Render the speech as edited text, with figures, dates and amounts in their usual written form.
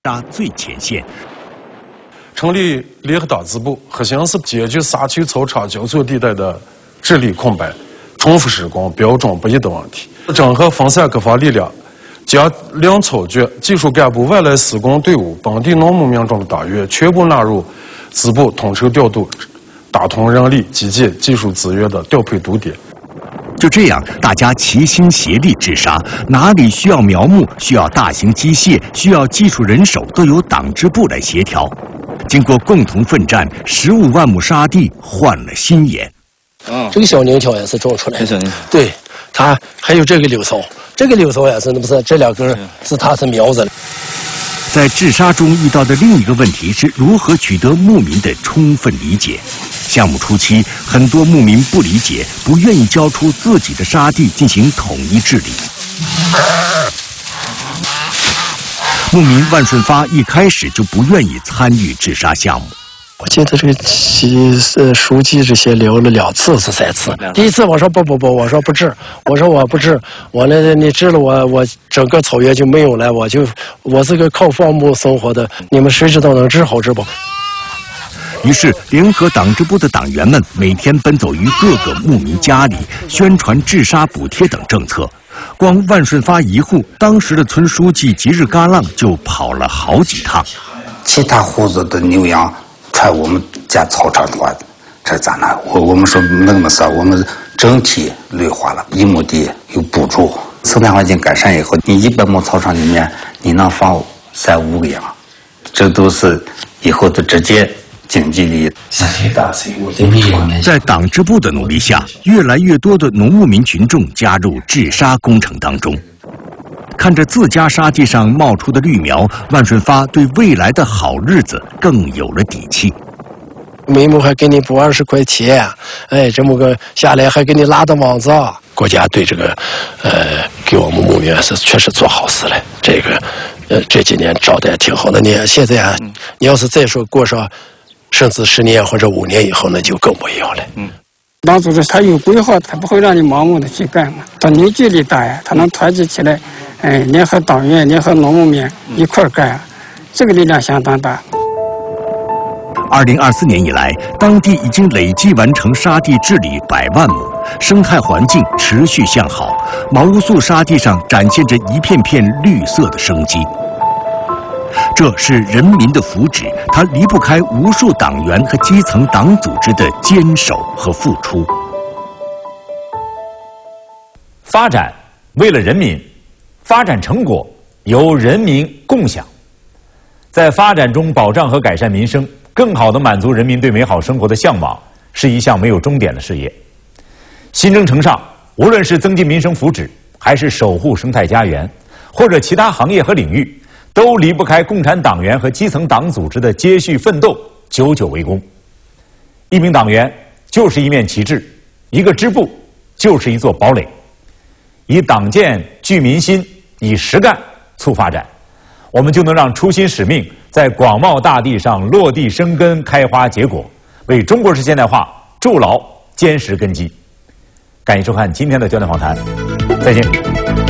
杀最前线。 成立联合党支部，核心是解决沙区草场交错地带的治理空白、重复施工、标准不一的问题，整合分散各方力量，将粮草局、技术干部、外来施工队伍、本地农牧民众的党员全部纳入支部统筹调度，打通人力、基建、技术资源的调配堵点。 就这样，大家齐心协力治沙，哪里需要苗木、需要大型机械、需要技术人手，都由党支部来协调。经过共同奋战，15万亩沙地换了新颜。 这个小宁条也是种出来的，对，它还有这个柳草，这个柳草也是，那不是这两根是它是苗子。 在治沙中遇到的另一个问题是如何取得牧民的充分理解。项目初期，很多牧民不理解，不愿意交出自己的沙地进行统一治理。牧民万顺发一开始就不愿意参与治沙项目。 我记得这个书记这些聊了2次是3次。第一次我说不，我说不治，我说我不治，我呢你治了我整个草原就没有了，我是个靠放牧生活的，你们谁知道能治好治不？ 于是，联合党支部的党员们每天奔走于各个牧民家里，宣传治沙补贴等政策。光万顺发一户，当时的村书记吉日嘎浪就跑了好几趟。 其他户子的牛羊传我们家草场的话，这咋弄？我们说那么事，我们整体绿化了，1亩地有补助，生态环境改善以后，你100亩草场里面你能放3、5个羊，这都是以后的直接经济利益。 在党支部的努力下，越来越多的农牧民群众加入治沙工程当中。看着自家沙地上冒出的绿苗，万顺发对未来的好日子更有了底气。 每亩还给你补20块钱，哎，这么个下来还给你拉的网子。国家对这个，给我们牧民是确实做好事了。这个，这几年招的也挺好的。你现在啊，你要是再说过上，甚至10年或者5年以后，那就更不一样了。 党组织他有规划，他不会让你盲目的去干嘛。他凝聚力大呀，他能团结起来，联合党员、联合农牧民一块儿干，这个力量相当大。 2024年以来，当地已经累计完成沙地治理100万亩，生态环境持续向好，毛乌素沙地上展现着一片片绿色的生机。这是人民的福祉，它离不开无数党员和基层党组织的坚守和付出。 发展为了人民，发展成果由人民共享。在发展中保障和改善民生，更好地满足人民对美好生活的向往，是一项没有终点的事业。新征程上，无论是增进民生福祉，还是守护生态家园，或者其他行业和领域，都离不开共产党员和基层党组织的接续奋斗，久久为功。一名党员就是一面旗帜，一个支部就是一座堡垒。以党建聚民心，以实干促发展，我们就能让初心使命在广袤大地上落地生根、开花结果，为中国式现代化筑牢坚实根基。感谢收看今天的焦点访谈，再见。